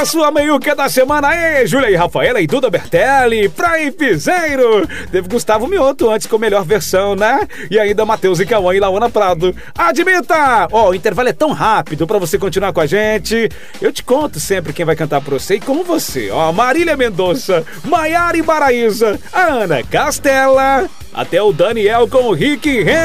A sua meiuca da semana aí, Júlia e Rafaela e Duda Bertelli, pra Piseiro. Teve Gustavo Mioto antes com melhor versão, né? E ainda Matheus e Cauã e Laona Prado. Admita! O intervalo é tão rápido pra você continuar com a gente. Eu te conto sempre quem vai cantar pra você e com você. Marília Mendonça, Maiara e Baraísa, a Ana Castela, até o Daniel com o Rick